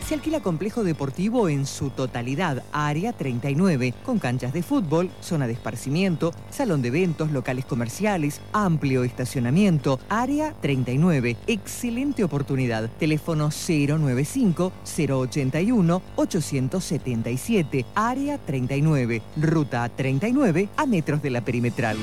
Se alquila complejo deportivo en su totalidad, Área 39, con canchas de fútbol, zona de esparcimiento, salón de eventos, locales comerciales, amplio estacionamiento. Área 39, excelente oportunidad. Teléfono 095-081-877. Área 39, ruta 39, a metros de la perimetral.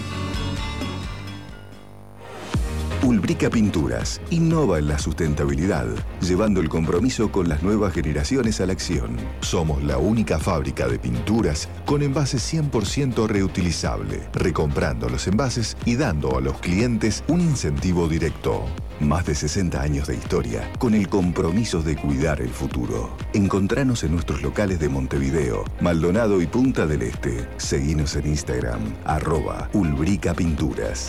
Ulbrica Pinturas innova en la sustentabilidad, llevando el compromiso con las nuevas generaciones a la acción. Somos la única fábrica de pinturas con envases 100% reutilizable, recomprando los envases y dando a los clientes un incentivo directo. Más de 60 años de historia, con el compromiso de cuidar el futuro. Encontranos en nuestros locales de Montevideo, Maldonado y Punta del Este. Seguinos en Instagram, @Ulbrica Pinturas.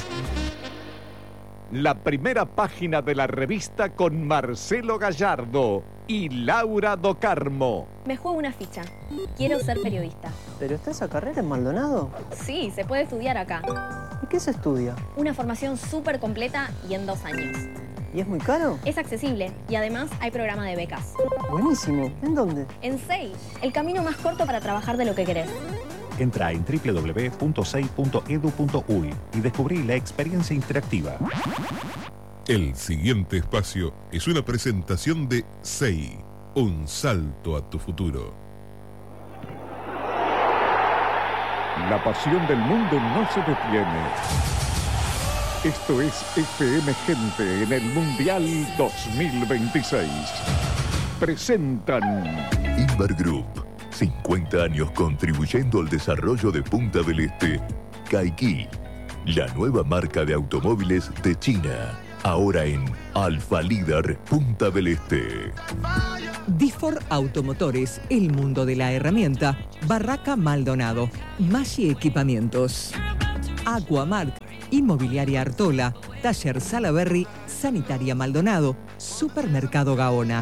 La primera página de la revista con Marcelo Gallardo y Laura Do Carmo. Me juego una ficha. Quiero ser periodista. ¿Pero está esa carrera en Maldonado? Sí, se puede estudiar acá. ¿Y qué se estudia? Una formación súper completa y en 2 años. ¿Y es muy caro? Es accesible y además hay programa de becas. Buenísimo. ¿En dónde? En SEI, el camino más corto para trabajar de lo que querés. Entra en www.sei.edu.uy y descubrí la experiencia interactiva. El siguiente espacio es una presentación de SEI, un salto a tu futuro. La pasión del mundo no se detiene. Esto es FM Gente en el Mundial 2026. Presentan Inver Group, 50 años contribuyendo al desarrollo de Punta del Este. Caiki, la nueva marca de automóviles de China. Ahora en Alfa Líder Punta del Este. Difor Automotores, el mundo de la herramienta. Barraca Maldonado. Maggi Equipamientos. Aquamark. Inmobiliaria Artola. Taller Salaberry. Sanitaria Maldonado. Supermercado Gaona.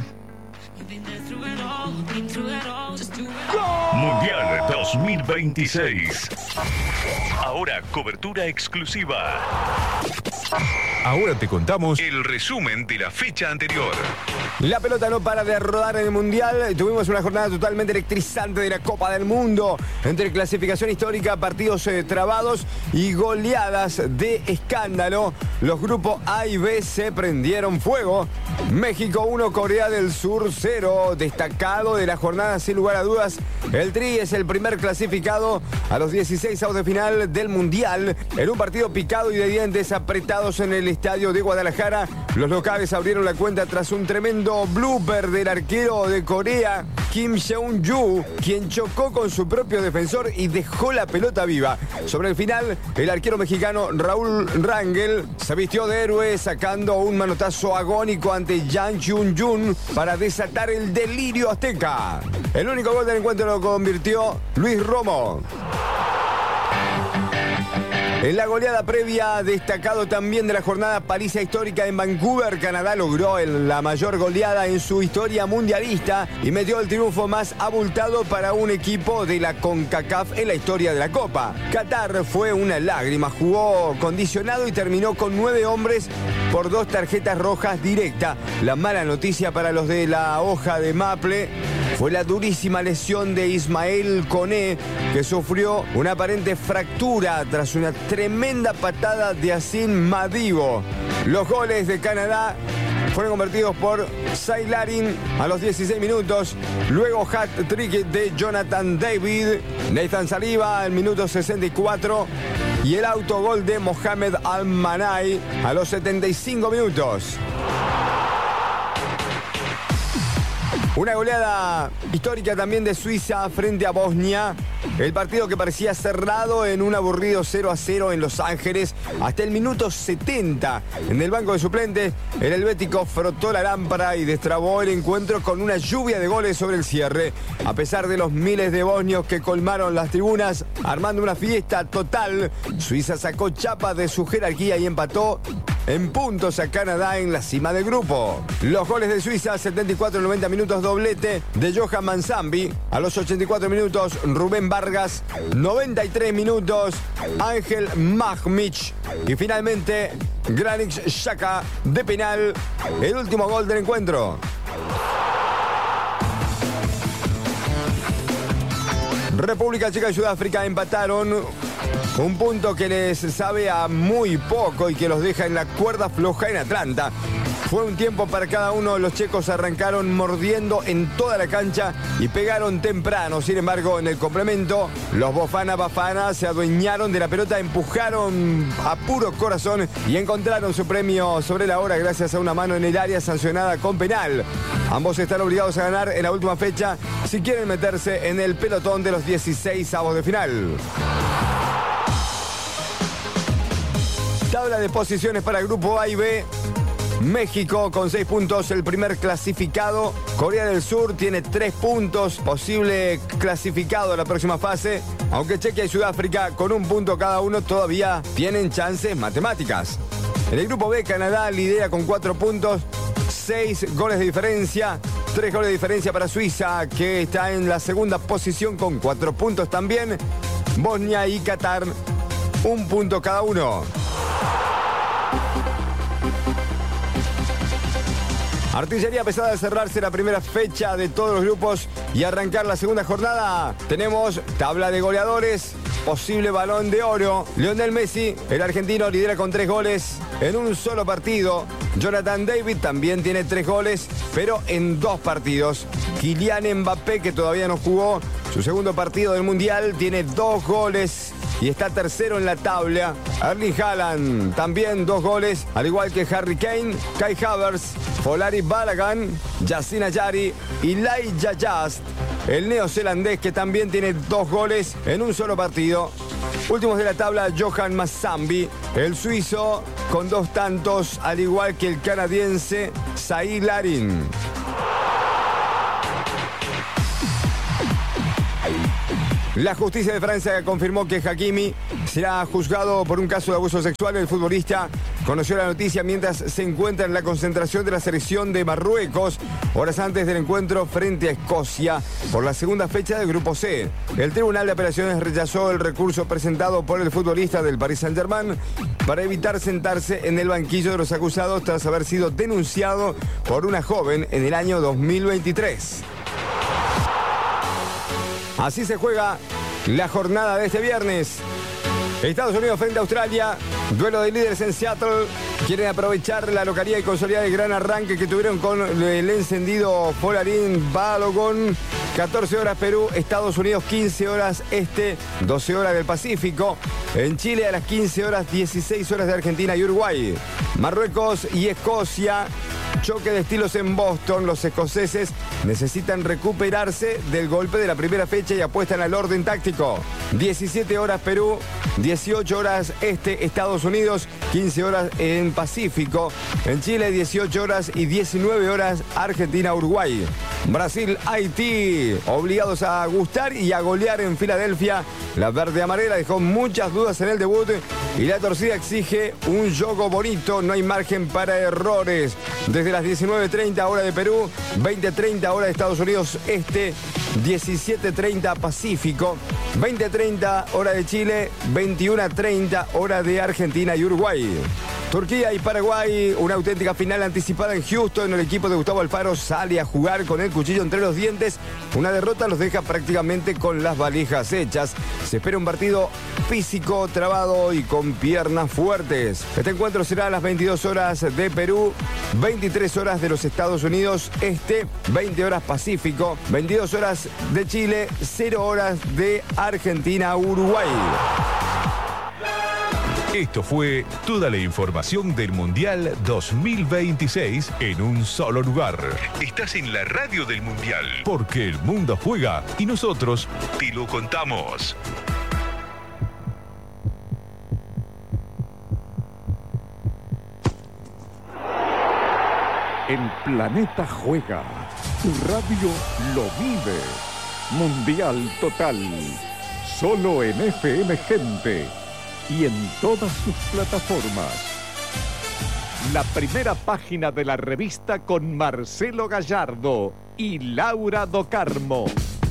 Mundial 2026. Ahora cobertura exclusiva. Ahora te contamos el resumen de la fecha anterior. La pelota no para de rodar en el Mundial. Tuvimos una jornada totalmente electrizante de la Copa del Mundo, entre clasificación histórica, partidos trabados y goleadas de escándalo. Los grupos A y B se prendieron fuego. México 1, Corea del Sur 0. Destacado de la jornada, sin lugar a dudas, el Tri es el primer clasificado a los 16avos de final del Mundial. En un partido picado y de dientes apretados en el estadio de Guadalajara, los locales abrieron la cuenta tras un tremendo blooper del arquero de Corea, Kim Seung-ju, quien chocó con su propio defensor y dejó la pelota viva. Sobre el final, el arquero mexicano Raúl Rangel se vistió de héroe sacando un manotazo agónico ante Yang Chun-jun para desatar el delirio azteca. El único gol del encuentro lo convirtió Luis Romo. En la goleada previa, destacado también de la jornada paliza histórica en Vancouver, Canadá logró la mayor goleada en su historia mundialista y metió el triunfo más abultado para un equipo de la CONCACAF en la historia de la Copa. Qatar fue una lágrima, jugó condicionado y terminó con 9 hombres por 2 tarjetas rojas directas. La mala noticia para los de la hoja de Maple fue la durísima lesión de Ismael Koné, que sufrió una aparente fractura tras una tremenda patada de Asim Madibo. Los goles de Canadá fueron convertidos por Saylarin a los 16 minutos. Luego hat-trick de Jonathan David, Nathan Saliba al minuto 64 y el autogol de Mohamed Al-Manai a los 75 minutos. Una goleada histórica también de Suiza frente a Bosnia. El partido que parecía cerrado en un aburrido 0-0 en Los Ángeles hasta el minuto 70. En el banco de suplentes, el helvético frotó la lámpara y destrabó el encuentro con una lluvia de goles sobre el cierre. A pesar de los miles de bosnios que colmaron las tribunas, armando una fiesta total, Suiza sacó chapa de su jerarquía y empató en puntos a Canadá en la cima del grupo. Los goles de Suiza, 74-90 minutos, doblete de Johan Manzambi. A los 84 minutos, Rubén Vargas. 93 minutos, Ángel Mahmic. Y finalmente, Granit Xhaka de penal. El último gol del encuentro. República Checa y Sudáfrica empataron. Un punto que les sabe a muy poco y que los deja en la cuerda floja en Atlanta. Fue un tiempo para cada uno. Los checos arrancaron mordiendo en toda la cancha y pegaron temprano. Sin embargo, en el complemento, los Bafana se adueñaron de la pelota, empujaron a puro corazón y encontraron su premio sobre la hora gracias a una mano en el área sancionada con penal. Ambos están obligados a ganar en la última fecha si quieren meterse en el pelotón de los 16avos de final. Tabla de posiciones para el grupo A y B. México con 6 puntos, el primer clasificado. Corea del Sur tiene 3 puntos, posible clasificado a la próxima fase. Aunque Chequia y Sudáfrica con 1 punto cada uno todavía tienen chances matemáticas. En el grupo B, Canadá lidera con 4 puntos, 6 goles de diferencia. 3 goles de diferencia para Suiza, que está en la segunda posición con 4 puntos también. Bosnia y Qatar, 1 punto cada uno. Artillería pesada de cerrarse la primera fecha de todos los grupos y arrancar la segunda jornada. Tenemos tabla de goleadores, posible Balón de Oro. Lionel Messi, el argentino, lidera con 3 goles en un solo partido. Jonathan David también tiene 3 goles, pero en 2 partidos. Kylian Mbappé, que todavía no jugó su segundo partido del Mundial, tiene 2 goles. Y está tercero en la tabla. Erling Haaland, también 2 goles, al igual que Harry Kane, Kai Havertz, Folari Balogun, Yassine Ayari y Laia Just, el neozelandés, que también tiene 2 goles en un solo partido. Últimos de la tabla, Johan Massambi, el suizo, con 2 tantos, al igual que el canadiense Saïd Larin. La justicia de Francia confirmó que Hakimi será juzgado por un caso de abuso sexual. El futbolista conoció la noticia mientras se encuentra en la concentración de la selección de Marruecos, horas antes del encuentro frente a Escocia por la segunda fecha del Grupo C. El Tribunal de Apelaciones rechazó el recurso presentado por el futbolista del Paris Saint-Germain para evitar sentarse en el banquillo de los acusados tras haber sido denunciado por una joven en el año 2023. Así se juega la jornada de este viernes. Estados Unidos frente a Australia, duelo de líderes en Seattle. Quieren aprovechar la localía y consolidar el gran arranque que tuvieron con el encendido Folarin Balogun. 14 horas Perú, Estados Unidos 15 horas este, 12 horas del Pacífico. En Chile a las 15 horas, 16 horas de Argentina y Uruguay. Marruecos y Escocia. Choque de estilos en Boston. Los escoceses necesitan recuperarse del golpe de la primera fecha y apuestan al orden táctico. 17 horas Perú, 18 horas este, Estados Unidos, 15 horas en Pacífico. En Chile 18 horas y 19 horas Argentina, Uruguay. Brasil, Haití, obligados a gustar y a golear en Filadelfia. La verde amarela dejó muchas dudas en el debut y la torcida exige un juego bonito. No hay margen para errores. Desde las 19:30 hora de Perú, 20:30 hora de Estados Unidos este, 17:30 Pacífico, 20:30 hora de Chile, 21:30 hora de Argentina y Uruguay. Turquía y Paraguay, una auténtica final anticipada en Houston. El equipo de Gustavo Alfaro sale a jugar con el cuchillo entre los dientes. Una derrota los deja prácticamente con las valijas hechas. Se espera un partido físico, trabado y con piernas fuertes. Este encuentro será a las 22 horas de Perú, 23 horas de los Estados Unidos este, 20 horas Pacífico, 22 horas de Chile, 0 horas de Argentina, Uruguay. Esto fue toda la información del Mundial 2026 en un solo lugar. Estás en la radio del Mundial. Porque el mundo juega y nosotros te lo contamos. El planeta juega. Tu radio lo vive. Mundial total. Solo en FM Gente. Y en todas sus plataformas. La primera página de la revista con Marcelo Gallardo y Laura Do Carmo.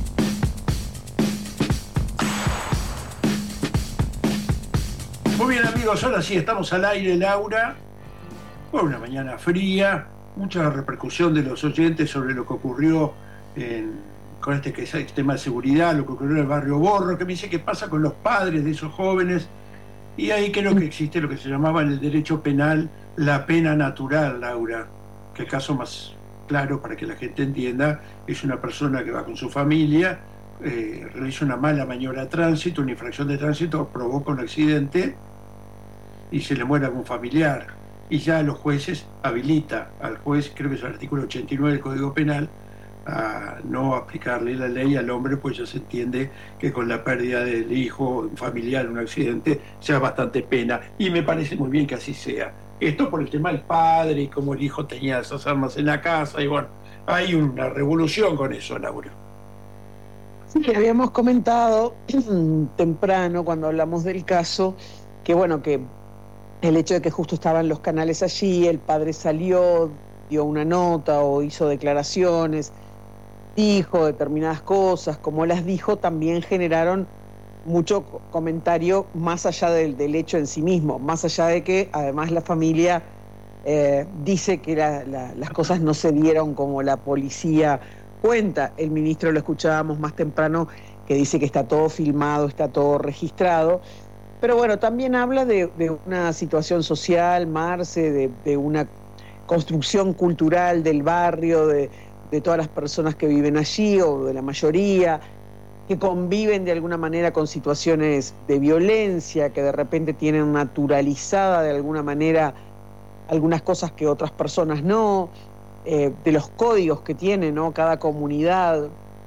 Muy bien, amigos, ahora sí estamos al aire, Laura. Por una mañana fría, mucha repercusión de los oyentes sobre lo que ocurrió con este tema de seguridad, lo que ocurrió en el barrio Borro, que me dice qué pasa con los padres de esos jóvenes. Y ahí creo que existe lo que se llamaba en el derecho penal la pena natural, Laura, que el caso más claro para que la gente entienda es una persona que va con su familia, realiza una mala maniobra de tránsito, una infracción de tránsito, provoca un accidente y se le muere algún familiar. Y ya los jueces habilita al juez, creo que es el artículo 89 del Código Penal, a no aplicarle la ley al hombre, pues ya se entiende que con la pérdida del hijo, un familiar, un accidente, sea bastante pena. Y me parece muy bien que así sea. Esto por el tema del padre y cómo el hijo tenía esas armas en la casa. Y bueno, hay una revolución con eso, Laura. Sí, habíamos comentado temprano cuando hablamos del caso que bueno, que el hecho de que justo estaban los canales allí, el padre salió, dio una nota o hizo declaraciones, dijo determinadas cosas, como las dijo, también generaron mucho comentario más allá del hecho en sí mismo, más allá de que además la familia dice que las cosas no se dieron como la policía cuenta. El ministro lo escuchábamos más temprano que dice que está todo filmado, está todo registrado, pero bueno, también habla de una situación social, Marce, de una construcción cultural del barrio, de todas las personas que viven allí, o de la mayoría, que conviven de alguna manera con situaciones de violencia, que de repente tienen naturalizada de alguna manera algunas cosas que otras personas no, de los códigos que tiene, ¿no?, cada comunidad.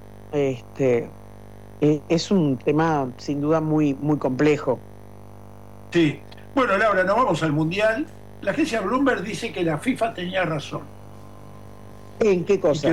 Es un tema sin duda muy, muy complejo. Sí. Bueno, Laura, nos vamos al Mundial. La agencia Bloomberg dice que la FIFA tenía razón. ¿En qué cosa?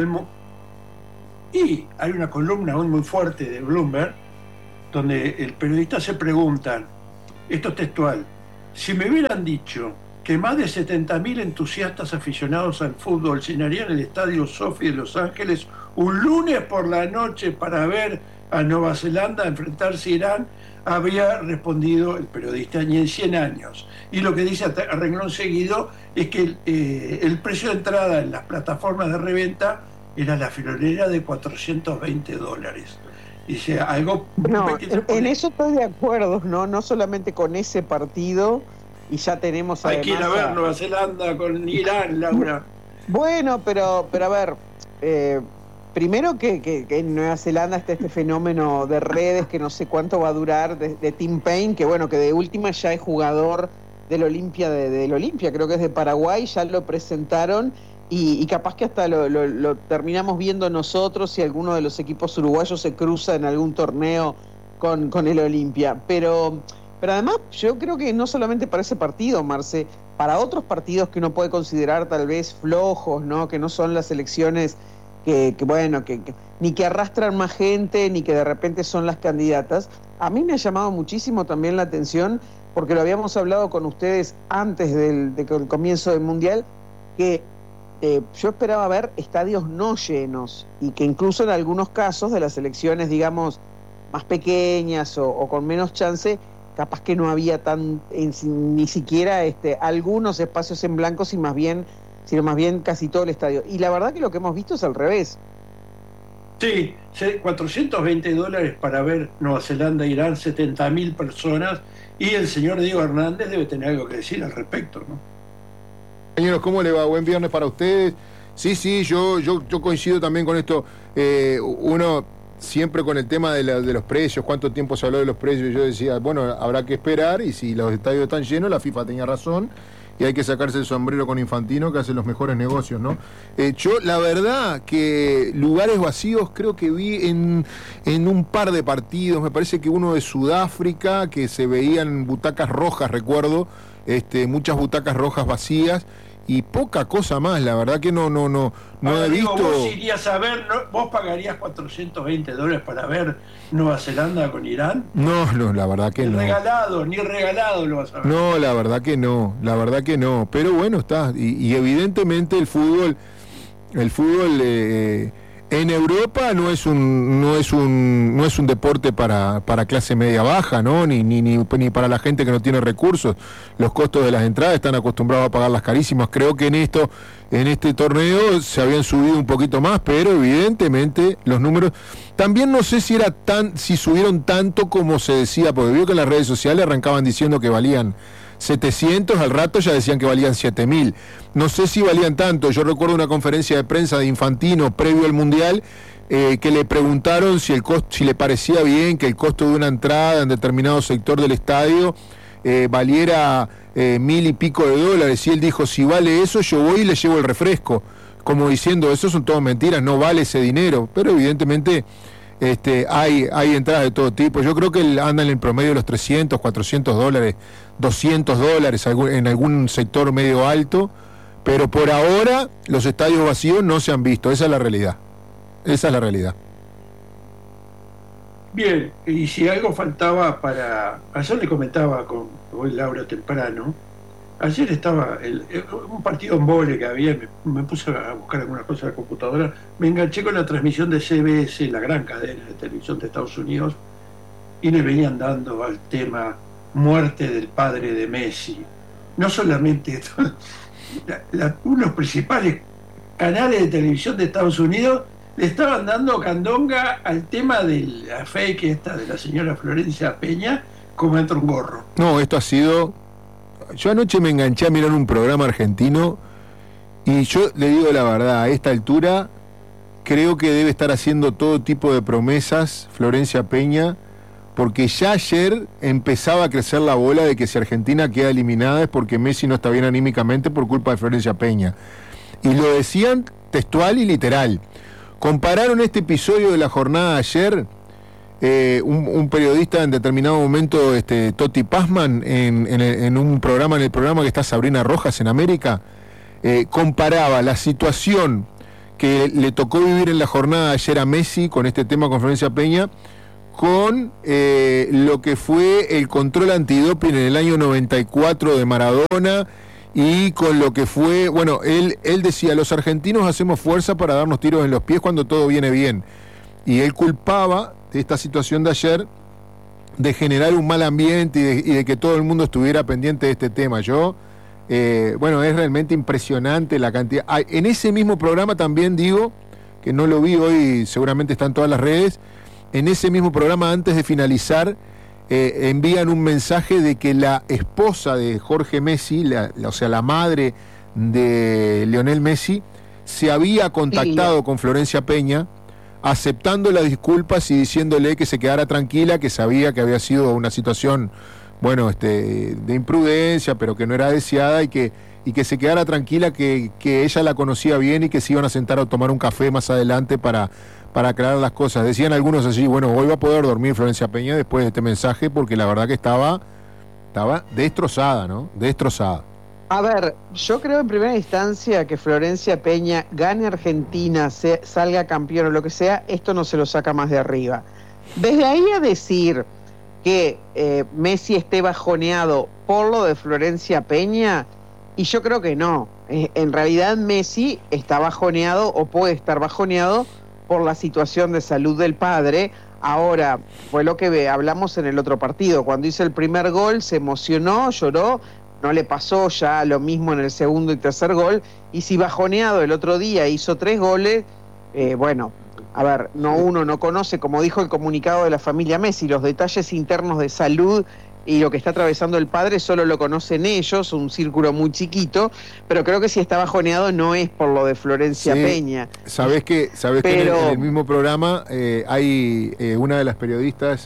Y hay una columna muy fuerte de Bloomberg donde el periodista se pregunta, esto es textual, si me hubieran dicho que más de 70.000 entusiastas aficionados al fútbol llenarían el Estadio Sophie de Los Ángeles un lunes por la noche para ver a Nueva Zelanda enfrentarse a Irán, había respondido el periodista, ni en 100 años. Y lo que dice a renglón seguido es que el precio de entrada en las plataformas de reventa era la friolera de $420. Dice algo... No, en eso estoy de acuerdo, no solamente con ese partido, y ya tenemos... Hay que ir a ver Nueva Zelanda con Irán, Laura. Bueno, pero a ver... primero que en Nueva Zelanda está este fenómeno de redes que no sé cuánto va a durar, de Tim Payne, que bueno, que de última ya es jugador del Olimpia, del Olimpia, creo que es de Paraguay, ya lo presentaron y capaz que hasta lo terminamos viendo nosotros si alguno de los equipos uruguayos se cruza en algún torneo con el Olimpia. Pero además yo creo que no solamente para ese partido, Marce, para otros partidos que uno puede considerar tal vez flojos, ¿no?, que no son las selecciones que ni que arrastran más gente, ni que de repente son las candidatas. A mí me ha llamado muchísimo también la atención, porque lo habíamos hablado con ustedes antes del comienzo del Mundial, que yo esperaba ver estadios no llenos, y que incluso en algunos casos de las selecciones, digamos, más pequeñas o con menos chance, capaz que no había ni siquiera algunos espacios en blanco, sino más bien casi todo el estadio. Y la verdad que lo que hemos visto es al revés. Sí, $420 para ver Nueva Zelanda, Irán, 70.000 personas, y el señor Diego Hernández debe tener algo que decir al respecto, ¿no? Señores, ¿cómo le va? Buen viernes para ustedes. Sí, yo coincido también con esto. Uno siempre con el tema de los precios, cuánto tiempo se habló de los precios, yo decía, bueno, habrá que esperar, y si los estadios están llenos, la FIFA tenía razón, y hay que sacarse el sombrero con Infantino, que hace los mejores negocios, ¿no? Yo, la verdad, que lugares vacíos creo que vi en un par de partidos. Me parece que uno de Sudáfrica, que se veían butacas rojas, recuerdo, muchas butacas rojas vacías, y poca cosa más. La verdad que no he visto... Vos irías a ver, ¿vos pagarías $420 para ver Nueva Zelanda con Irán? No, la verdad que no. Ni regalado lo vas a ver. No, la verdad que no. Pero bueno, está. Y evidentemente el fútbol En Europa no es un deporte para clase media baja, ¿no? Ni para la gente que no tiene recursos. Los costos de las entradas están acostumbrados a pagarlas carísimas. Creo que en este torneo se habían subido un poquito más, pero evidentemente los números también no sé si subieron tanto como se decía, porque vio que en las redes sociales arrancaban diciendo que valían 700, al rato ya decían que valían 7.000. No sé si valían tanto. Yo recuerdo una conferencia de prensa de Infantino previo al Mundial, que le preguntaron si le parecía bien que el costo de una entrada en determinado sector del estadio valiera 1.000 y pico de dólares, y él dijo, si vale eso, yo voy y le llevo el refresco, como diciendo, eso son todas mentiras, no vale ese dinero. Pero evidentemente hay entradas de todo tipo. Yo creo que andan en el promedio de los 300, 400 dólares, 200 dólares en algún sector medio alto, pero por ahora los estadios vacíos no se han visto. Esa es la realidad. Bien, y si algo faltaba ayer le comentaba con hoy Laura temprano, ayer estaba un partido en vóley que había, me puse a buscar alguna cosa en la computadora, me enganché con la transmisión de CBS, la gran cadena de televisión de Estados Unidos, y le venían dando al tema muerte del padre de Messi. No solamente unos principales canales de televisión de Estados Unidos le estaban dando candonga al tema de la fake esta de la señora Florencia Peña como entra un gorro. No, esto ha sido... Yo anoche me enganché a mirar un programa argentino y yo le digo la verdad, a esta altura creo que debe estar haciendo todo tipo de promesas Florencia Peña, porque ya ayer empezaba a crecer la bola de que si Argentina queda eliminada es porque Messi no está bien anímicamente por culpa de Florencia Peña. Y lo decían textual y literal. Compararon este episodio de la jornada de ayer, un periodista en determinado momento, Toti Pazman, en el programa que está Sabrina Rojas en América, comparaba la situación que le tocó vivir en la jornada de ayer a Messi con este tema con Florencia Peña, con lo que fue el control antidoping en el año 94 de Maradona, y con lo que fue, bueno, él decía, los argentinos hacemos fuerza para darnos tiros en los pies cuando todo viene bien, y él culpaba de esta situación de ayer de generar un mal ambiente y de que todo el mundo estuviera pendiente de este tema. Bueno, es realmente impresionante la cantidad. En ese mismo programa también digo, que no lo vi hoy, seguramente está en todas las redes, en ese mismo programa, antes de finalizar, envían un mensaje de que la esposa de Jorge Messi, o sea, la madre de Lionel Messi, se había contactado con Florencia Peña, aceptando las disculpas y diciéndole que se quedara tranquila, que sabía que había sido una situación, bueno, de imprudencia, pero que no era deseada, y que se quedara tranquila, que ella la conocía bien y que se iban a sentar a tomar un café más adelante para aclarar las cosas. Decían algunos así, bueno, hoy va a poder dormir Florencia Peña después de este mensaje, porque la verdad que estaba destrozada, ¿no? Destrozada. A ver, yo creo en primera instancia que Florencia Peña gane Argentina, salga campeón o lo que sea, esto no se lo saca más de arriba. Desde ahí a decir que Messi esté bajoneado por lo de Florencia Peña, y yo creo que no. En realidad Messi está bajoneado o puede estar bajoneado por la situación de salud del padre. Ahora, fue lo que hablamos en el otro partido, cuando hizo el primer gol se emocionó, lloró, no le pasó ya lo mismo en el segundo y tercer gol, y si bajoneado el otro día hizo 3 goles, bueno, a ver, uno no conoce, como dijo el comunicado de la familia Messi, los detalles internos de salud y lo que está atravesando el padre solo lo conocen ellos, un círculo muy chiquito, pero creo que si está bajoneado no es por lo de Florencia Peña. Sabés que en el mismo programa hay una de las periodistas,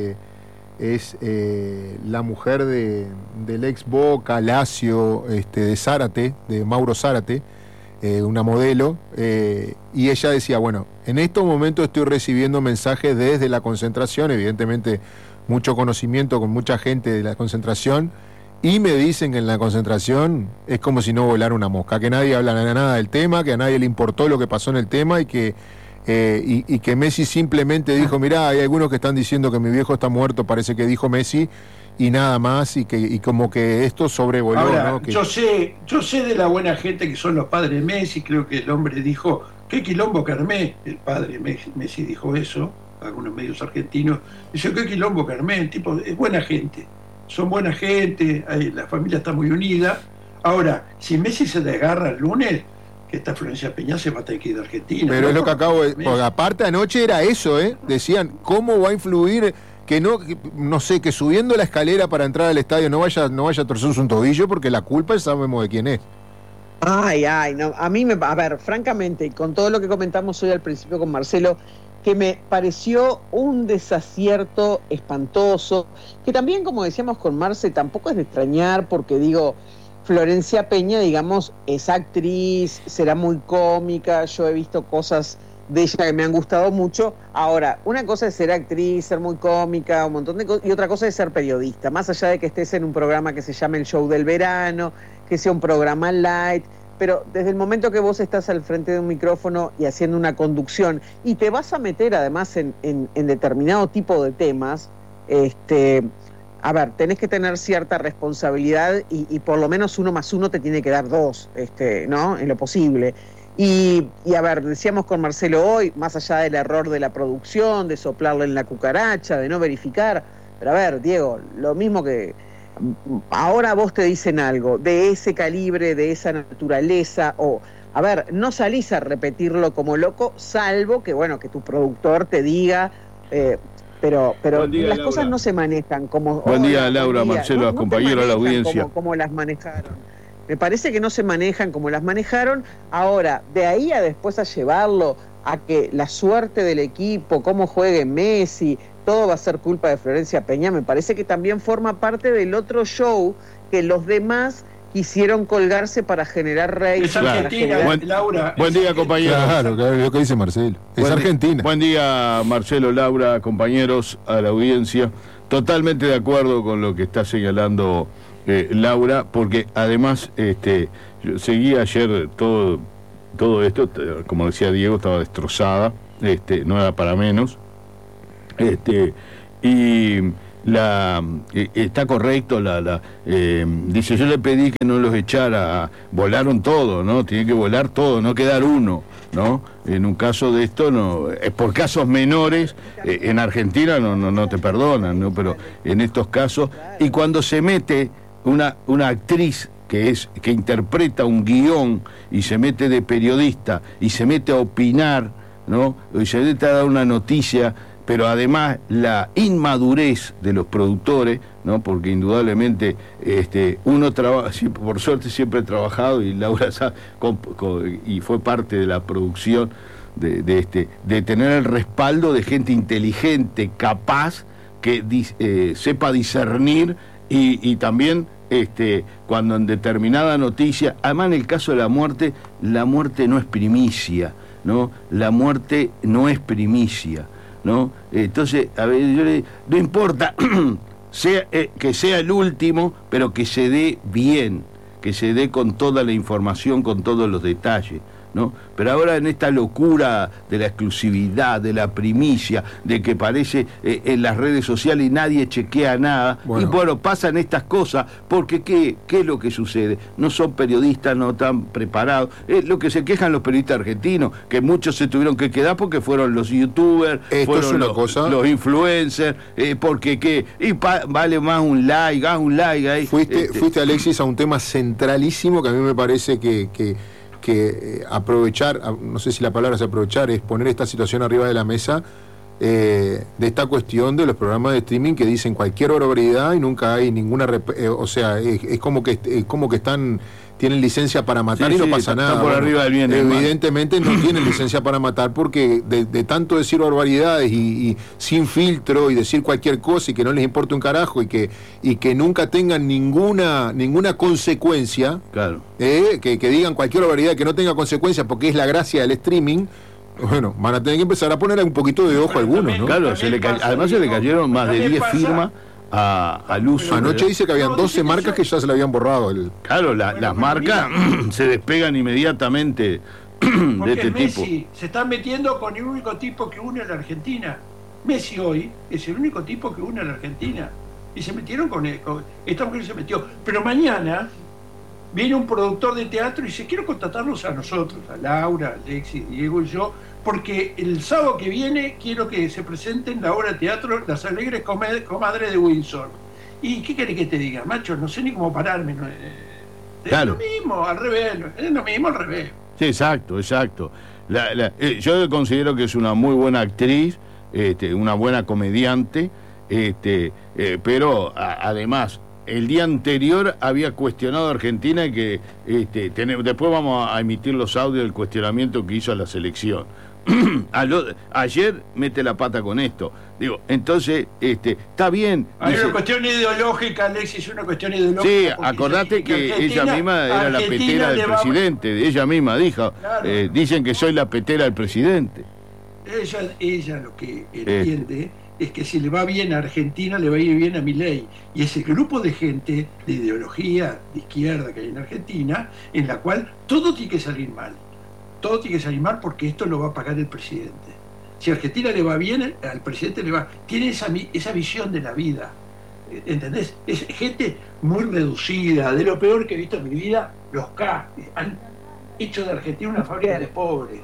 es la mujer del ex Boca, Lazio, de Zárate, de Mauro Zárate, una modelo, y ella decía, bueno, en estos momentos estoy recibiendo mensajes desde la concentración, evidentemente mucho conocimiento con mucha gente de la concentración, y me dicen que en la concentración es como si no volara una mosca, que nadie habla nada del tema, que a nadie le importó lo que pasó en el tema, y que Messi simplemente dijo, mirá, hay algunos que están diciendo que mi viejo está muerto, parece que dijo Messi, y nada más, y como que esto sobrevoló. Ahora, ¿no? yo sé de la buena gente que son los padres de Messi, creo que el hombre dijo qué quilombo que armé. El padre Messi dijo eso, algunos medios argentinos. Dice, qué quilombo que armé. El tipo es buena gente. Son buena gente, la familia está muy unida. Ahora, si Messi se desgarra el lunes, que esta Florencia Peña se va a tener que ir de Argentina. Pero es lo que acabo de... Porque aparte anoche era eso, decían, ¿cómo va a influir que no sé, que subiendo la escalera para entrar al estadio no vaya a torcerse un tobillo, porque la culpa sabemos de quién es? Ay, no, a mí a ver, francamente, con todo lo que comentamos hoy al principio con Marcelo, que me pareció un desacierto espantoso, que también, como decíamos con Marce, tampoco es de extrañar, porque digo, Florencia Peña, digamos, es actriz, será muy cómica, yo he visto cosas de ella que me han gustado mucho. Ahora, una cosa es ser actriz, ser muy cómica, un montón de cosas, y otra cosa es ser periodista, más allá de que estés en un programa que se llame El Show del Verano, que sea un programa light, pero desde el momento que vos estás al frente de un micrófono y haciendo una conducción, y te vas a meter además en determinado tipo de temas, a ver, tenés que tener cierta responsabilidad y por lo menos 1 más 1 te tiene que dar 2, ¿no? En lo posible. Y a ver, decíamos con Marcelo hoy, más allá del error de la producción, de soplarle en la cucaracha, de no verificar, pero a ver, Diego, lo mismo que ahora vos te dicen algo de ese calibre, de esa naturaleza, o a ver, no salís a repetirlo como loco, salvo que, bueno, que tu productor te diga, pero día, las Laura. cosas no se manejan como... Buen día, Laura, Marcelo, los compañeros de la audiencia. Como las manejaron. Me parece que no se manejan como las manejaron. Ahora, de ahí a después a llevarlo a que la suerte del equipo, cómo juegue Messi, todo va a ser culpa de Florencia Peña, me parece que también forma parte del otro show que los demás quisieron colgarse para generar rating. Es Argentina, Laura. Buen día, compañeros. Claro, lo que dice Marcelo. Es Argentina. Buen día, Marcelo, Laura, compañeros, a la audiencia. Totalmente de acuerdo con lo que está señalando Laura, porque además yo seguí ayer todo esto, como decía Diego, estaba destrozada, no era para menos, y está correcto, dice, yo le pedí que no los echara, volaron todo, ¿no? Tiene que volar todo, no quedar uno, ¿no? En un caso de esto, no, por casos menores, en Argentina no te perdonan, ¿no? Pero en estos casos, y cuando se mete una actriz que interpreta un guión y se mete de periodista y se mete a opinar, ¿no? Y se mete a dar una noticia, pero además la inmadurez de los productores, ¿no? Porque indudablemente uno trabaja, por suerte siempre he trabajado, y Laura sabe, y fue parte de la producción de tener el respaldo de gente inteligente, capaz, que sepa discernir y también cuando en determinada noticia, además en el caso de la muerte no es primicia, ¿no? La muerte no es primicia, ¿no? Entonces, a ver, no importa que sea el último, pero que se dé bien, que se dé con toda la información, con todos los detalles, ¿no? Pero ahora en esta locura de la exclusividad, de la primicia, de que parece en las redes sociales y nadie chequea nada, y bueno, pasan estas cosas, porque ¿qué es lo que sucede? No son periodistas, no están preparados, es lo que se quejan los periodistas argentinos, que muchos se tuvieron que quedar porque fueron los youtubers, fueron los influencers, porque vale más un like, haz un like ahí. Fuiste, Alexis, a un tema centralísimo que a mí me parece que aprovechar, no sé si la palabra es aprovechar, es poner esta situación arriba de la mesa, de esta cuestión de los programas de streaming que dicen cualquier barbaridad y nunca hay ninguna o sea, es como que tienen licencia para matar y no pasa nada. Por arriba del bien, evidentemente no tienen licencia para matar, porque de tanto decir barbaridades y sin filtro y decir cualquier cosa y que no les importe un carajo y que nunca tengan ninguna consecuencia, claro, que digan cualquier barbaridad que no tenga consecuencias, porque es la gracia del streaming. Bueno, van a tener que empezar a poner un poquito de ojo a algunos, ¿no? Claro, además se le cayeron más de 10 firmas al uso. Anoche dice que habían 12 marcas que ya se le habían borrado. Claro, las marcas se despegan inmediatamente de este Messi tipo. Se está metiendo con el único tipo que une a la Argentina. Messi hoy es el único tipo que une a la Argentina. Y se metieron con esta mujer se metió. Pero mañana viene un productor de teatro y dice, quiero contratarlos a nosotros, a Laura, a Alexis, Diego y yo, porque el sábado que viene quiero que se presenten la obra de teatro Las Alegres Comadres de Windsor. ¿Y qué querés que te diga, macho? No sé ni cómo pararme. Claro. Es lo mismo, al revés. Es lo mismo, al revés. Sí, exacto. Yo considero que es una muy buena actriz, una buena comediante, pero además el día anterior había cuestionado a Argentina que después vamos a emitir los audios del cuestionamiento que hizo a la selección. Ayer mete la pata con esto. Digo, entonces, está bien. Hay una cuestión ideológica, Alexis, una cuestión ideológica. Sí, acordate que ella misma era la petera del presidente, ella misma dijo, claro. Dicen que soy la petera del presidente. Ella lo que entiende es que si le va bien a Argentina, le va a ir bien a Milei. Y ese grupo de gente de ideología de izquierda que hay en Argentina, en la cual todo tiene que salir mal. Todo tiene que salir mal porque esto lo va a pagar el presidente. Si a Argentina le va bien, al presidente le va... Tiene esa visión de la vida, ¿entendés? Es gente muy reducida, de lo peor que he visto en mi vida, los K. Han hecho de Argentina una fábrica de pobres.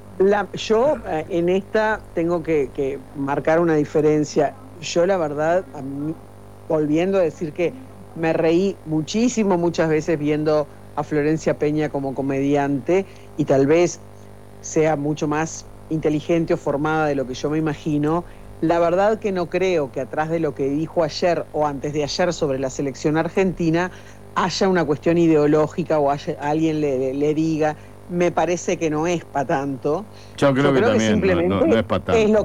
Yo en esta tengo que marcar una diferencia. Yo la verdad, volviendo a decir que me reí muchísimo, muchas veces viendo a Florencia Peña como comediante, y tal vez sea mucho más inteligente o formada de lo que yo me imagino. La verdad que no creo que atrás de lo que dijo ayer o antes de ayer sobre la selección argentina haya una cuestión ideológica o alguien le diga, me parece que no es para tanto. Yo creo que también simplemente no es para tanto. Es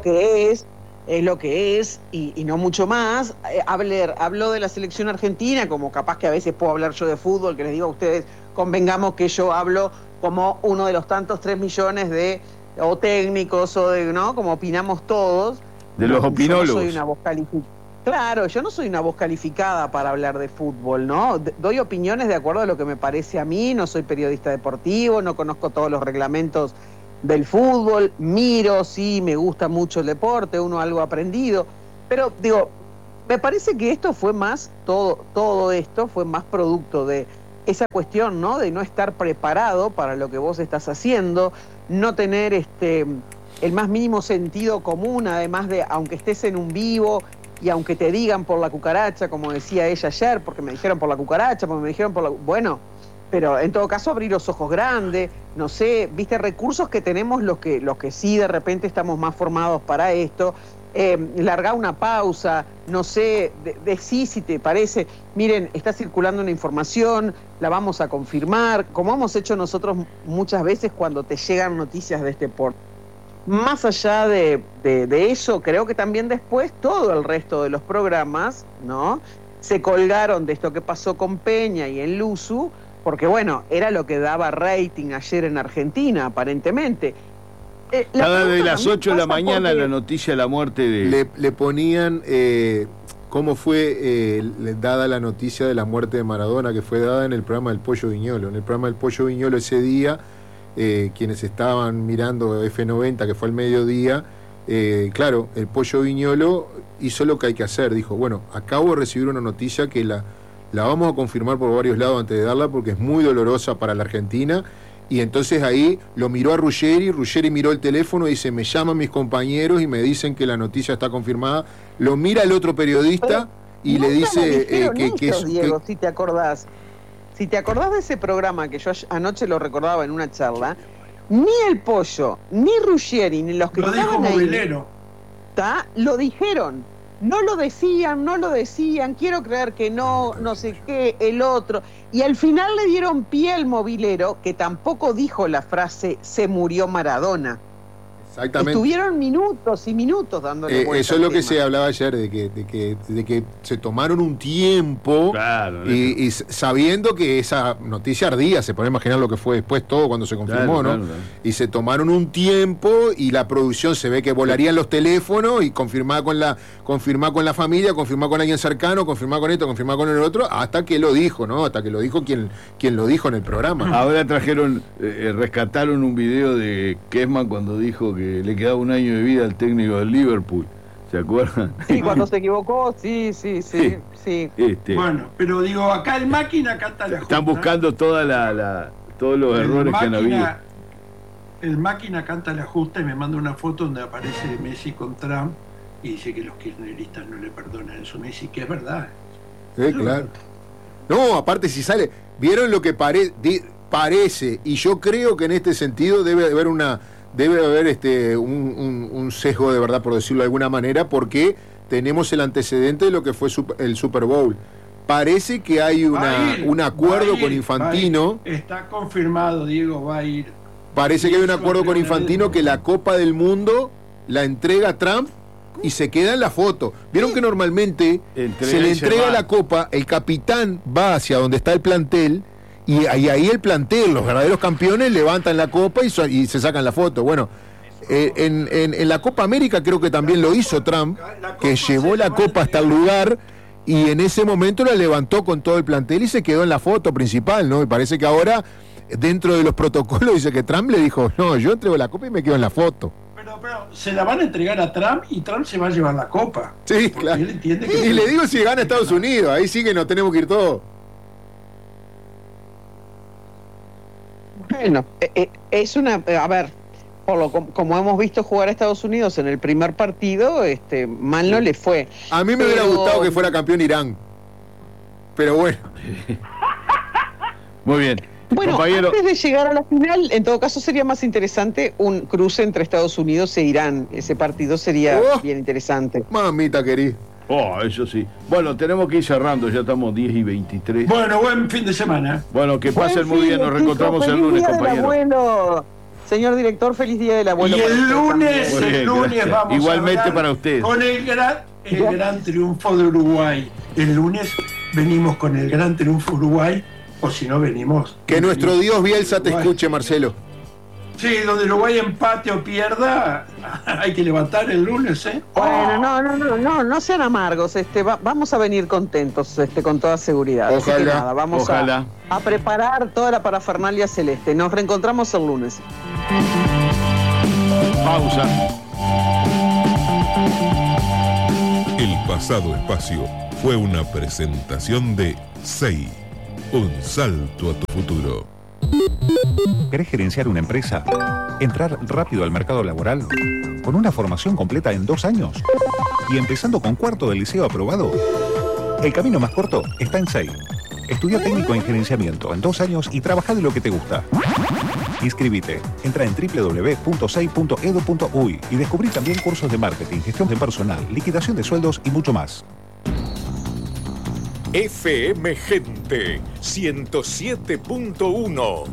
lo que es y no mucho más. Hablo de la selección argentina, como capaz que a veces puedo hablar yo de fútbol, que les digo a ustedes, convengamos que yo hablo como uno de los tantos 3 millones de o técnicos o de, ¿no? Como opinamos todos. De los opinólogos. Yo no soy una voz calificada. Claro, yo no soy una voz calificada para hablar de fútbol, ¿no? Doy opiniones de acuerdo a lo que me parece a mí, no soy periodista deportivo, no conozco todos los reglamentos del fútbol, miro, sí, me gusta mucho el deporte, uno algo aprendido, pero digo, me parece que esto fue más, todo esto fue más producto de esa cuestión, ¿no? De no estar preparado para lo que vos estás haciendo, no tener el más mínimo sentido común, además de, aunque estés en un vivo y aunque te digan por la cucaracha, como decía ella ayer, porque me dijeron por la cucaracha, porque me dijeron por la... Bueno, pero en todo caso abrir los ojos grandes, no sé, viste, recursos que tenemos los que sí de repente estamos más formados para esto, largar una pausa, no sé, decí si te parece, miren, está circulando una información, la vamos a confirmar, como hemos hecho nosotros muchas veces cuando te llegan noticias de este porte. Más allá de eso, creo que también después todo el resto de los programas, ¿no? Se colgaron de esto que pasó con Peña y en Luzu, porque bueno, era lo que daba rating ayer en Argentina, aparentemente. Cada de las 8 de la mañana porque... la noticia de la muerte de... Le ponían cómo fue dada la noticia de la muerte de Maradona, que fue dada en el programa del Pollo Viñolo. En el programa del Pollo Viñolo ese día, quienes estaban mirando F90, que fue al mediodía, claro, el Pollo Viñolo hizo lo que hay que hacer. Dijo, bueno, acabo de recibir una noticia que la vamos a confirmar por varios lados antes de darla, porque es muy dolorosa para la Argentina. Y entonces ahí lo miró a Ruggeri miró el teléfono y dice, me llaman mis compañeros y me dicen que la noticia está confirmada. Lo mira el otro periodista y le dice que es... Diego, si te acordás de ese programa que yo anoche lo recordaba en una charla, ni el Pollo, ni Ruggeri, ni los que estaban ahí, lo dijeron. No lo decían, quiero creer que no sé qué, el otro. Y al final le dieron pie al movilero, que tampoco dijo la frase, se murió Maradona. Exactamente. Estuvieron minutos y minutos dándole vuelta. Eso es lo que se hablaba ayer, de que se tomaron un tiempo, claro, y sabiendo que esa noticia ardía, se puede imaginar lo que fue después todo cuando se confirmó, claro, ¿no? Claro. Y se tomaron un tiempo y la producción se ve que volarían los teléfonos y confirmar con la familia, confirmar con alguien cercano, confirmar con esto, confirmar con el otro, hasta que lo dijo, ¿no? Hasta que lo dijo quien lo dijo en el programa. Ahora rescataron un video de Kessman cuando dijo que le quedaba un año de vida al técnico del Liverpool. ¿Se acuerdan? Sí, cuando se equivocó, sí. Bueno, pero digo, acá el máquina canta la justa. Están buscando todos los errores que han habido. El máquina canta la justa y me manda una foto donde aparece Messi con Trump y dice que los kirchneristas no le perdonan eso a Messi, que es verdad. Claro. No, aparte si sale, vieron lo que parece, y yo creo que en este sentido debe haber un sesgo de verdad, por decirlo de alguna manera, porque tenemos el antecedente de lo que fue el Super Bowl. Parece que hay un acuerdo con Infantino. Está confirmado, Diego, va a ir. Parece que hay un acuerdo con Infantino que la Copa del Mundo la entrega a Trump y se queda en la foto. Vieron que normalmente se le entrega la copa, el capitán va hacia donde está el plantel y ahí el plantel, los verdaderos campeones, levantan la copa y se sacan la foto. Bueno, en la Copa América creo que también lo hizo Trump, que llevó la copa hasta el lugar y en ese momento la levantó con todo el plantel y se quedó en la foto principal, ¿no? Y parece que ahora, dentro de los protocolos, dice que Trump le dijo, no, yo entrego la copa y me quedo en la foto. Pero se la van a entregar a Trump y Trump se va a llevar la copa. Sí, claro. Él entiende que y le digo si gana Estados Unidos, ahí sí que nos tenemos que ir todos. Bueno, es una... A ver, como hemos visto jugar a Estados Unidos en el primer partido, mal no le fue. A mí me hubiera gustado que fuera campeón Irán. Pero bueno. Muy bien. Bueno, compañero, antes de llegar a la final, en todo caso sería más interesante un cruce entre Estados Unidos e Irán. Ese partido sería bien interesante. Mamita querida. Eso sí. Bueno, tenemos que ir cerrando, ya estamos 10:23. Bueno, buen fin de semana. Bueno, que pasen muy bien, nos reencontramos el lunes, compañero. Bueno, señor director, feliz día del abuelo. Y el lunes vamos igualmente a para usted. Con el gran triunfo de Uruguay. El lunes venimos con el gran triunfo de Uruguay. O si no venimos... Que nuestro Dios Bielsa te escuche, Marcelo. Sí, donde Uruguay empate o pierda, hay que levantar el lunes, ¿eh? Bueno, no sean amargos, vamos a venir contentos, con toda seguridad. Ojalá. Así que nada, vamos a preparar toda la parafernalia celeste. Nos reencontramos el lunes. Pausa. El pasado espacio fue una presentación de SEI. Un salto a tu futuro. ¿Querés gerenciar una empresa? ¿Entrar rápido al mercado laboral? ¿Con una formación completa en 2 años? ¿Y empezando con 4º del liceo aprobado? El camino más corto está en SEI. Estudia técnico en gerenciamiento en 2 años y trabaja de lo que te gusta. Inscribite. Entra en www.sei.edu.uy y descubrí también cursos de marketing, gestión de personal, liquidación de sueldos y mucho más. FM Gente 107.1.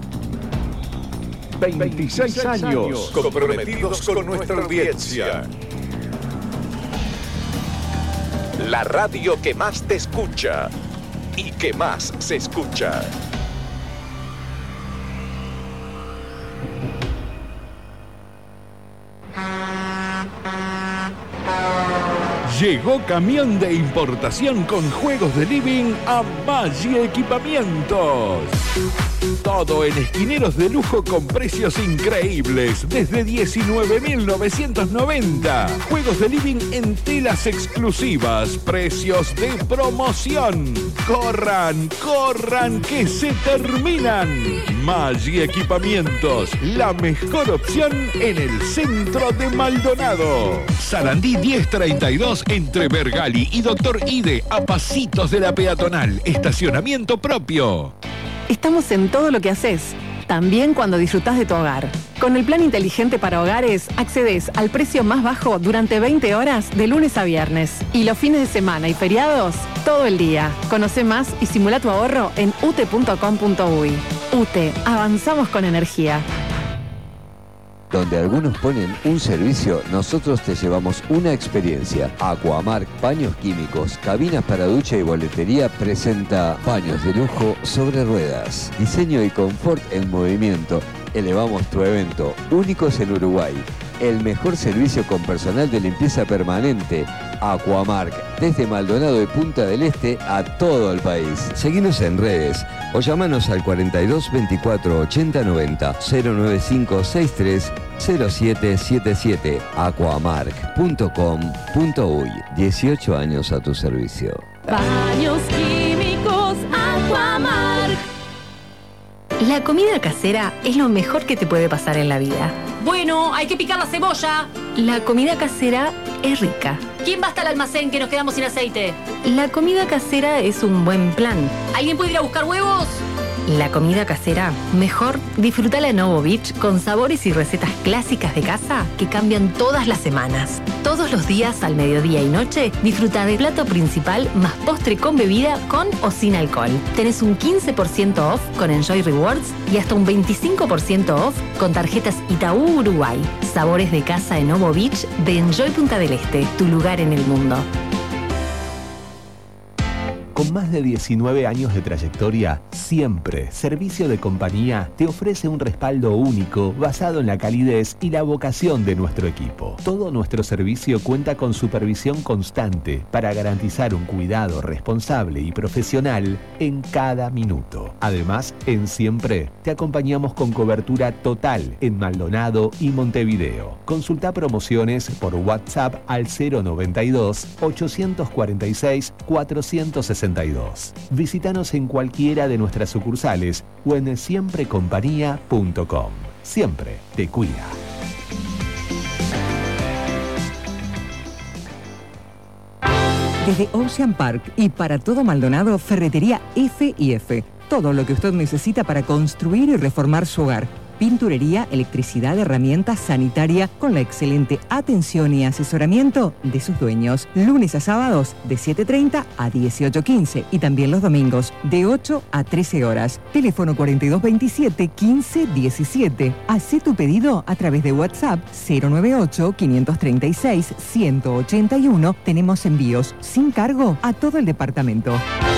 26 años comprometidos con nuestra audiencia. La radio que más te escucha y que más se escucha. Llegó camión de importación con juegos de living a Maggi Equipamientos. Todo en esquineros de lujo con precios increíbles, desde 19.990. Juegos de living en telas exclusivas, precios de promoción. ¡Corran, corran, que se terminan! Maggi Equipamientos, la mejor opción en el centro de Maldonado. Sarandí 1032 entre Bergali y Doctor Ide, a pasitos de la peatonal. Estacionamiento propio. Estamos en todo lo que haces, también cuando disfrutás de tu hogar. Con el plan inteligente para hogares, accedes al precio más bajo durante 20 horas de lunes a viernes. Y los fines de semana y feriados, todo el día. Conoce más y simula tu ahorro en ute.com.uy. UTE, avanzamos con energía. Donde algunos ponen un servicio, nosotros te llevamos una experiencia. Aquamark Paños Químicos, cabinas para ducha y boletería presenta paños de lujo sobre ruedas. Diseño y confort en movimiento. Elevamos tu evento, únicos en Uruguay. El mejor servicio con personal de limpieza permanente. Aquamark, desde Maldonado y Punta del Este a todo el país. Seguinos en redes o llamanos al 42 24 80 90 095 63 0777 aquamark.com.uy. 18 años a tu servicio. Baños Químicos Aquamark. La comida casera es lo mejor que te puede pasar en la vida. Bueno, hay que picar la cebolla. La comida casera es rica. ¿Quién va hasta el almacén que nos quedamos sin aceite? La comida casera es un buen plan. ¿Alguien puede ir a buscar huevos? La comida casera, mejor disfrútala en Ovo Beach con sabores y recetas clásicas de casa que cambian todas las semanas. Todos los días al mediodía y noche disfruta de plato principal más postre con bebida con o sin alcohol. Tenés un 15% off con Enjoy Rewards y hasta un 25% off con tarjetas Itaú Uruguay. Sabores de casa en Ovo Beach de Enjoy Punta del Este, tu lugar en el mundo. Con más de 19 años de trayectoria, siempre Servicio de Compañía te ofrece un respaldo único basado en la calidez y la vocación de nuestro equipo. Todo nuestro servicio cuenta con supervisión constante para garantizar un cuidado responsable y profesional en cada minuto. Además, en Siempre te acompañamos con cobertura total en Maldonado y Montevideo. Consulta promociones por WhatsApp al 092 846 460. Visítanos en cualquiera de nuestras sucursales o en siemprecompañía.com. Siempre te cuida. Desde Ocean Park y para todo Maldonado, Ferretería F&F. Todo lo que usted necesita para construir y reformar su hogar. Pinturería, electricidad, herramientas, sanitaria, con la excelente atención y asesoramiento de sus dueños. Lunes a sábados de 7:30 a 18:15 y también los domingos de 8 a 13 horas. Teléfono 4227-1517. Hacé tu pedido a través de WhatsApp 098-536-181. Tenemos envíos sin cargo a todo el departamento.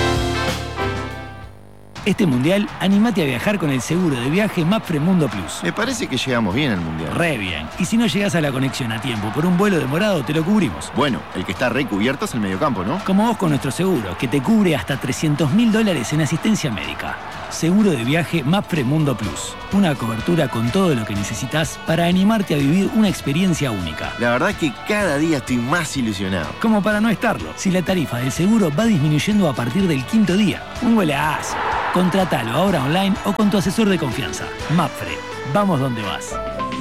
Este mundial, anímate a viajar con el seguro de viaje Mapfre Mundo Plus. Me parece que llegamos bien al mundial. Re bien. Y si no llegas a la conexión a tiempo por un vuelo demorado, te lo cubrimos. Bueno, el que está recubierto es el mediocampo, ¿no? Como vos con nuestro seguro, que te cubre hasta $300.000 en asistencia médica. Seguro de viaje Mapfre Mundo Plus. Una cobertura con todo lo que necesitas para animarte a vivir una experiencia única. La verdad que cada día estoy más ilusionado. Como para no estarlo, si la tarifa del seguro va disminuyendo a partir del 5.º día. Un golazo. Contratalo ahora online o con tu asesor de confianza. Mapfre. Vamos donde vas.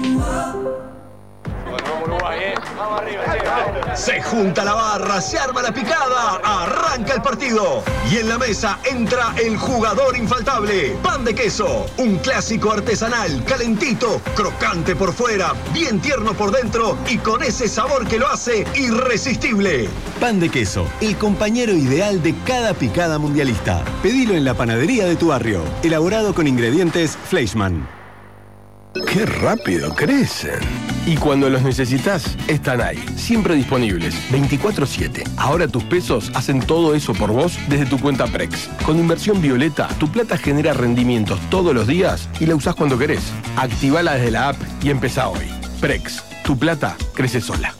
Se junta la barra, se arma la picada, arranca el partido. Y en la mesa entra el jugador infaltable. Pan de queso, un clásico artesanal, calentito, crocante por fuera, bien tierno por dentro y con ese sabor que lo hace irresistible. Pan de queso, el compañero ideal de cada picada mundialista. Pedilo en la panadería de tu barrio. Elaborado con ingredientes Fleischmann. ¡Qué rápido crecen! Y cuando los necesitas, están ahí, siempre disponibles, 24/7. Ahora tus pesos hacen todo eso por vos desde tu cuenta Prex. Con Inversión Violeta, tu plata genera rendimientos todos los días y la usás cuando querés. Activala desde la app y empezá hoy. Prex, tu plata crece sola.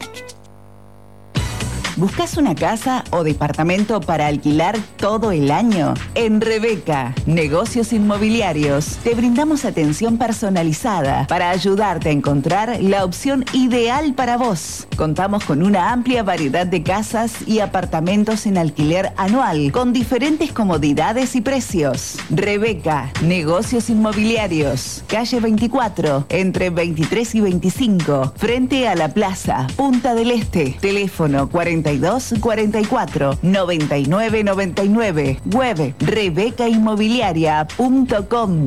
¿Buscas una casa o departamento para alquilar todo el año? En Rebeca, Negocios Inmobiliarios, te brindamos atención personalizada para ayudarte a encontrar la opción ideal para vos. Contamos con una amplia variedad de casas y apartamentos en alquiler anual, con diferentes comodidades y precios. Rebeca, Negocios Inmobiliarios, calle 24, entre 23 y 25, frente a la plaza, Punta del Este. Teléfono 4244 9999. Web rebecainmobiliaria.com.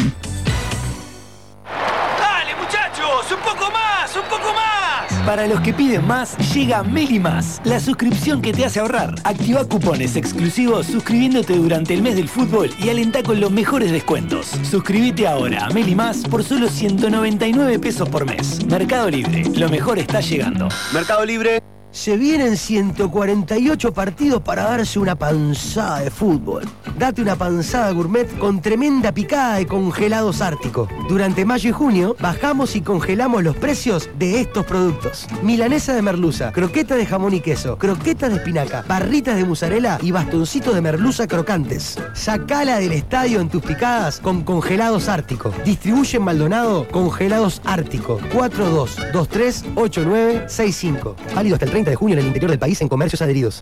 ¡Dale, muchachos! ¡Un poco más! ¡Un poco más! Para los que piden más, llega Meli Más, la suscripción que te hace ahorrar. Activa cupones exclusivos suscribiéndote durante el mes del fútbol y alentá con los mejores descuentos. Suscríbete ahora a Meli Más por solo 199 pesos por mes. Mercado Libre, lo mejor está llegando. Mercado Libre. Se vienen 148 partidos para darse una panzada de fútbol. Date una panzada gourmet con tremenda picada de congelados Ártico. Durante mayo y junio bajamos y congelamos los precios de estos productos. Milanesa de merluza, croqueta de jamón y queso, croquetas de espinaca, barritas de mozzarella y bastoncitos de merluza crocantes. Sacala del estadio en tus picadas con congelados Ártico. Distribuye en Maldonado Congelados Ártico. 42238965. Válido hasta el 30 de junio en el interior del país en comercios adheridos.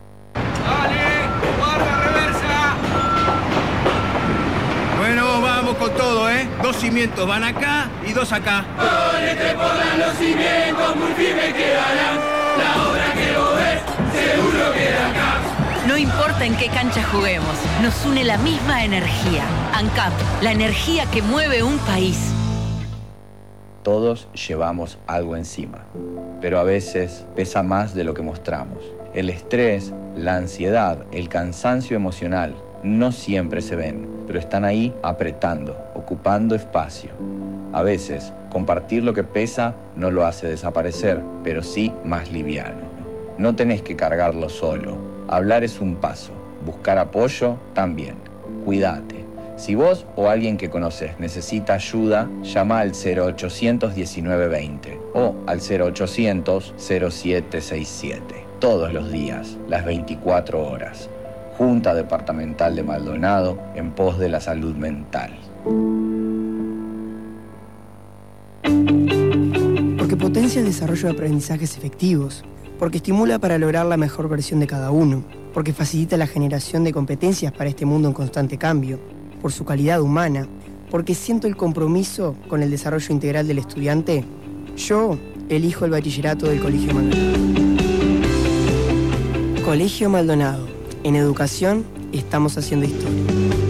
Bueno, vamos con todo, ¿eh? 2 cimientos van acá y 2 acá. Con este pongan los cimientos muy firmes quedarán. La obra que vos ves seguro queda acá. No importa en qué cancha juguemos, nos une la misma energía. ANCAP, la energía que mueve un país. Todos llevamos algo encima, pero a veces pesa más de lo que mostramos. El estrés, la ansiedad, el cansancio emocional no siempre se ven, pero están ahí apretando, ocupando espacio. A veces, compartir lo que pesa no lo hace desaparecer, pero sí más liviano. No tenés que cargarlo solo. Hablar es un paso, buscar apoyo también. Cuídate. Si vos o alguien que conoces necesita ayuda, llama al 0800 1920 o al 0800 0767. Todos los días, las 24 horas. Junta Departamental de Maldonado en pos de la salud mental. Porque potencia el desarrollo de aprendizajes efectivos. Porque estimula para lograr la mejor versión de cada uno. Porque facilita la generación de competencias para este mundo en constante cambio. Por su calidad humana, porque siento el compromiso con el desarrollo integral del estudiante, yo elijo el bachillerato del Colegio Maldonado. Colegio Maldonado. En educación estamos haciendo historia.